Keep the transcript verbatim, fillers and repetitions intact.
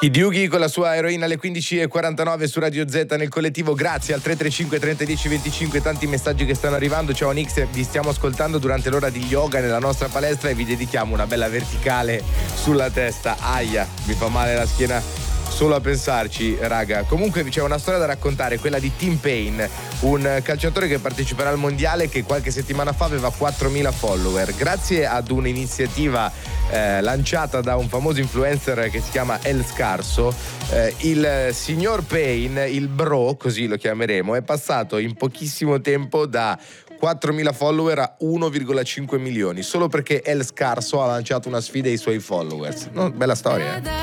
I Diughi con la sua eroina alle quindici e quarantanove su Radio Z nel collettivo. Grazie al tre tre cinque trenta dieci venticinque, tanti messaggi che stanno arrivando. Ciao Nix, vi stiamo ascoltando durante l'ora di yoga nella nostra palestra e vi dedichiamo una bella verticale sulla testa. Aia, mi fa male la schiena solo a pensarci, raga. Comunque c'è una storia da raccontare, quella di Tim Payne, un calciatore che parteciperà al mondiale, che qualche settimana fa aveva quattromila follower. Grazie ad un'iniziativa eh, lanciata da un famoso influencer che si chiama El Scarso, eh, il signor Payne, il bro, così lo chiameremo, è passato in pochissimo tempo da quattromila follower a uno virgola cinque milioni, solo perché El Scarso ha lanciato una sfida ai suoi followers. No, bella storia, eh?